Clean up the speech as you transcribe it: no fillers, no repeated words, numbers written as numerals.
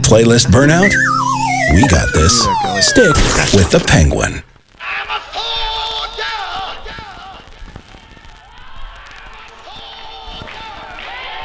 Playlist burnout? We got this. Stick with the Penguin.